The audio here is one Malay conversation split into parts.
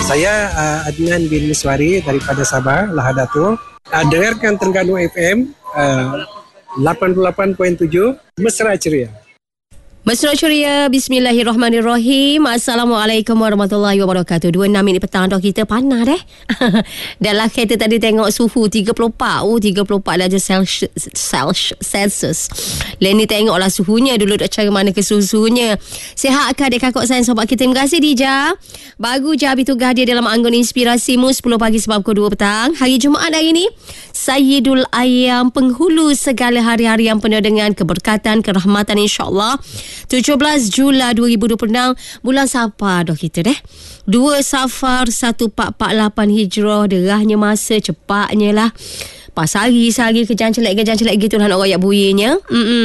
Saya Adnan bin Miswari daripada Sabah, Lahadatul. Dengarkan Terengganu FM 88.7 Mesra Ceria. Mesra Ceria, bismillahirrahmanirrahim. Assalamualaikum warahmatullahi wabarakatuh. 2:06 petang dah kita panas Dalam kereta tadi tengok suhu 34. 34 darjah Celsius. Lain ni tengoklah suhunya dulu, cara mana ke suhunya. Sihat ke adik kakak sayang sobat kita. Terima kasih Dija. Baru je habis tugas dia dalam anggun inspirasimu 10 pagi sebab pukul 2 petang. Hari Jumaat hari ni, Sayyidul Ayyam, penghulu segala hari-hari yang penuh dengan keberkatan, kerahmatan insya-Allah. 17 Julai 2026, bulan Safar dah kita 2 Safar 1448 Hijrah. Derahnya masa, cepatnya lah. Pas hari kejang celak gitu lah nak royak bunyinya.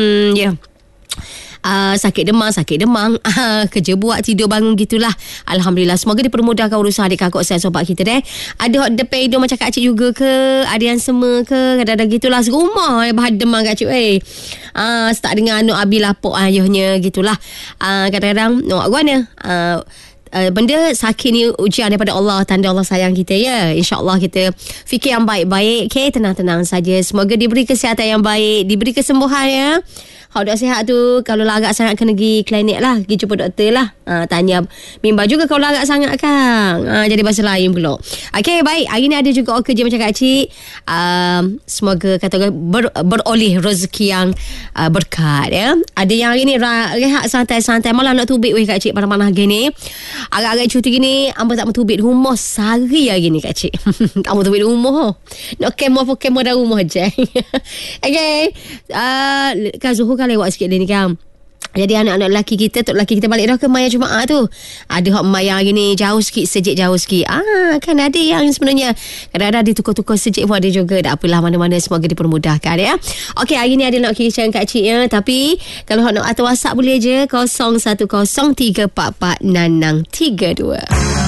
Sakit demam, kerja buat, tidur bangun gitulah. Alhamdulillah, semoga dipermudahkan urusan adik kakak saya sobat kita Ada hot depan hidung macam Kak Cik juga ke? Ada yang sema ke? Kadang-kadang gitulah, serumah bahan demam Kak Cik. Start dengan anak abi lapuk ayahnya gitulah. Kadang-kadang nak guana. Benda sakit ni ujian daripada Allah, tanda Allah sayang kita ya. InsyaAllah kita fikir yang baik-baik, okay? Tenang-tenang saja. Semoga diberi kesihatan yang baik, diberi kesembuhan ya. Hak dah sihat tu, kalau lagak sangat kena pergi klinik lah, pergi jumpa doktor lah. Tanya mimba juga kalau lagak sangat kan. Jadi bahasa lain pula. Okay, baik. Hari ni ada juga orang kerja macam Kak Cik. Semoga kata orang beroleh rezeki yang berkat ya. Ada yang hari ni rehat santai-santai, malah nak tubik weh Kak Cik panas-panas gini. Agak-agak cuti gini, amba tak mentubik di rumah sehari hari ni Kak Cik. Tak mentubik di rumah. Nak kemo dari rumah je. Okay. Kan Zuhur kan lewat sikit dia ni kan. Jadi anak-anak lelaki kita, tok lelaki kita balik dah ke Maya Jumaat tu. Ada hak Maya hari ni jauh sikit, sejik jauh sikit. Kan ada yang sebenarnya kadang-kadang ditukar-tukar sejik pun ada juga. Tak apalah, mana-mana semoga dipermudahkan ya. Okey, hari ni ada nak kisah Kak Cik ya. Tapi kalau hak nak atur WhatsApp boleh je 0103446632.